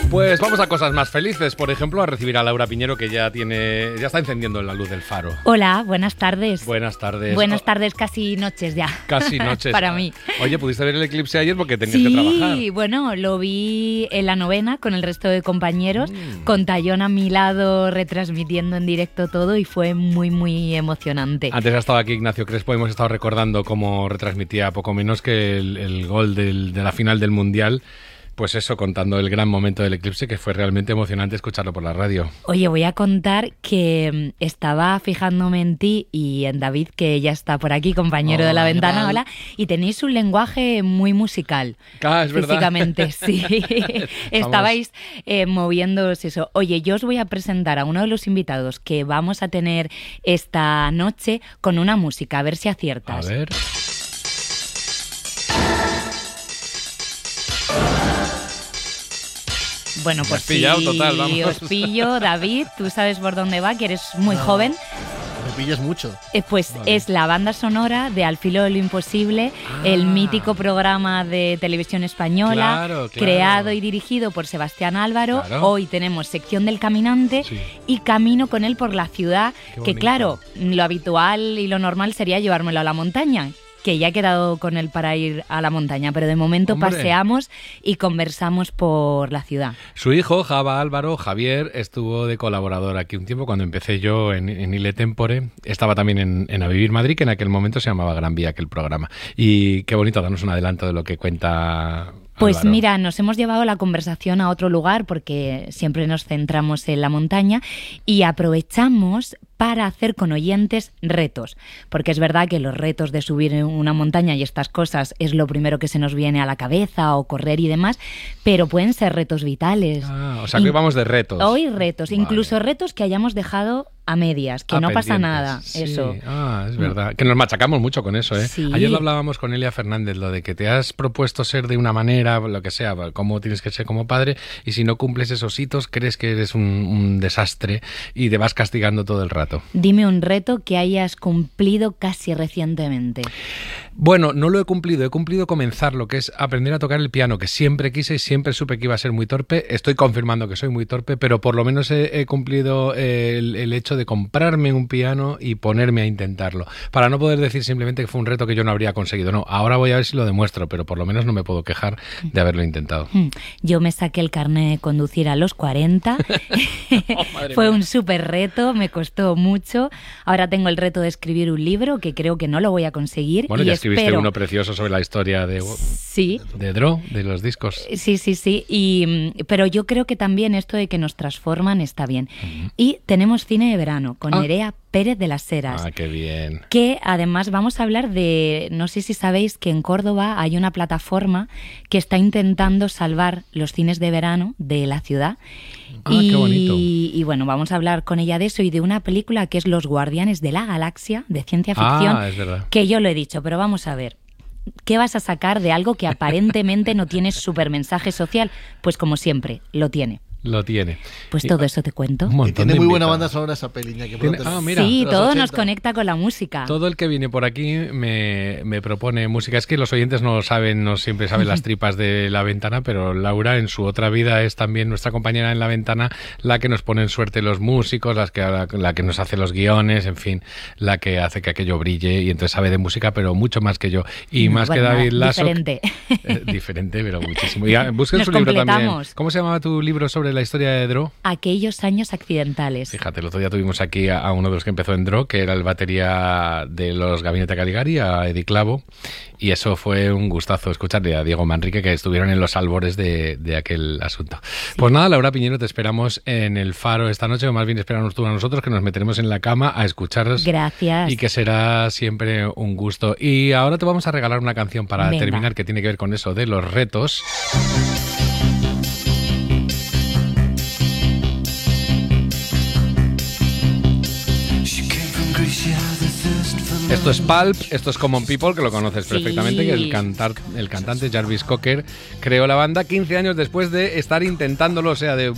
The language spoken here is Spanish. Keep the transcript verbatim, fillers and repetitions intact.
Pues vamos a cosas más felices, por ejemplo, a recibir a Laura Piñero, que ya tiene, ya está encendiendo la luz del faro. Hola, buenas tardes. Buenas tardes. Buenas tardes, casi noches ya. Casi noches. Para mí. Oye, ¿pudiste ver el eclipse ayer porque tenías sí, que trabajar? Sí, bueno, lo vi en la novena con el resto de compañeros, mm. con Tayón a mi lado retransmitiendo en directo todo y fue muy, muy emocionante. Antes ha estado aquí Ignacio Crespo, hemos estado recordando cómo retransmitía poco menos que el, el gol del, de la final del Mundial. Pues eso, contando el gran momento del eclipse, que fue realmente emocionante escucharlo por la radio. Oye, voy a contar que estaba fijándome en ti y en David, que ya está por aquí, compañero oh, de La Ventana, hola, y tenéis un lenguaje muy musical. Ah, es verdad. Físicamente, sí. Estabais eh, moviéndoos eso. Oye, yo os voy a presentar a uno de los invitados que vamos a tener esta noche con una música, a ver si aciertas. A ver... Bueno, pues sí, total, vamos. Os pillo, David, tú sabes por dónde va, que eres muy no, joven. Me pillas mucho. Eh, pues vale. Es la banda sonora de Al filo de lo imposible, ah. el mítico programa de televisión española, claro, claro. creado y dirigido por Sebastián Álvaro. Claro. Hoy tenemos sección del caminante sí. y camino con él por la ciudad, que claro, lo habitual y lo normal sería llevármelo a la montaña, que ya he quedado con él para ir a la montaña, pero de momento Hombre. paseamos y conversamos por la ciudad. Su hijo, Java Álvaro, Javier, estuvo de colaborador aquí un tiempo cuando empecé yo en, en Ile Tempore. Estaba también en, en A Vivir Madrid, que en aquel momento se llamaba Gran Vía, aquel programa. Y qué bonito darnos un adelanto de lo que cuenta... Pues Álvaro. Mira, nos hemos llevado la conversación a otro lugar porque siempre nos centramos en la montaña y aprovechamos para hacer con oyentes retos, porque es verdad que los retos de subir una montaña y estas cosas es lo primero que se nos viene a la cabeza, o correr y demás, pero pueden ser retos vitales. Ah, o sea que In- vamos de retos. Hoy retos, vale. Incluso retos que hayamos dejado a medias, que ah, no pendientes. pasa nada, sí. eso. Ah, es verdad. Que nos machacamos mucho con eso, ¿eh? Sí. Ayer lo hablábamos con Elia Fernández, lo de que te has propuesto ser de una manera, lo que sea, cómo tienes que ser como padre, y si no cumples esos hitos, crees que eres un, un desastre y te vas castigando todo el rato. Dime un reto que hayas cumplido casi recientemente. Bueno, no lo he cumplido, he cumplido comenzarlo, que es aprender a tocar el piano, que siempre quise y siempre supe que iba a ser muy torpe. Estoy confirmando que soy muy torpe, pero por lo menos he, he cumplido el, el hecho de comprarme un piano y ponerme a intentarlo, para no poder decir simplemente que fue un reto que yo no habría conseguido. No, ahora voy a ver si lo demuestro, pero por lo menos no me puedo quejar de haberlo intentado. Yo me saqué el carnet de conducir a los cuarenta, oh, fue mía. Un súper reto, me costó mucho. Ahora tengo el reto de escribir un libro, que creo que no lo voy a conseguir. Bueno, y ya escribiste espero... uno precioso sobre la historia de, sí. de Dro, de los discos. Sí, sí, sí. Y, pero yo creo que también esto de que nos transforman está bien. Uh-huh. Y tenemos cine de verano con ah. Nerea Pérez de las Heras. Ah, qué bien. Que además vamos a hablar de, no sé si sabéis que en Córdoba hay una plataforma que está intentando salvar los cines de verano de la ciudad. Ah, y, qué bonito. Y bueno, vamos a hablar con ella de eso y de una película que es Los Guardianes de la Galaxia, de ciencia ficción, ah, es verdad. Que yo lo he dicho, pero vamos a ver. ¿Qué vas a sacar de algo que aparentemente no tiene súper mensaje social? Pues como siempre, lo tiene. Lo tiene. Pues todo eso te cuento. Y tiene muy buena banda sonora esa peliña. Que ¿Tiene? Ah, mira. Sí, todo nos conecta con la música. Todo el que viene por aquí me, me propone música. Es que los oyentes no lo saben, no siempre saben las tripas de La Ventana, pero Laura en su otra vida es también nuestra compañera en La Ventana, la que nos pone en suerte los músicos, las que, la, la que nos hace los guiones, en fin, la que hace que aquello brille, y entonces sabe de música, pero mucho más que yo. Y no, más bueno, que David Lasso. Diferente. Eh, diferente, pero muchísimo. Y busquen nos su libro también. ¿Cómo se llamaba tu libro sobre la historia de Dro? Aquellos años accidentales. Fíjate, el otro día tuvimos aquí a, a uno de los que empezó en Dro, que era el batería de los Gabinete Caligari, a Eddie Clavo, y eso fue un gustazo escucharle a Diego Manrique, que estuvieron en los albores de, de aquel asunto. Sí. Pues nada, Laura Piñero, te esperamos en el Faro esta noche, o más bien esperanos tú a nosotros, que nos meteremos en la cama a escucharos. Gracias. Y que será siempre un gusto. Y ahora te vamos a regalar una canción para Venga. terminar, que tiene que ver con eso de los retos. Esto es Pulp, esto es Common People, que lo conoces sí. perfectamente, que el, cantar, el cantante Jarvis Cocker creó la banda quince años después de estar intentándolo, o sea, de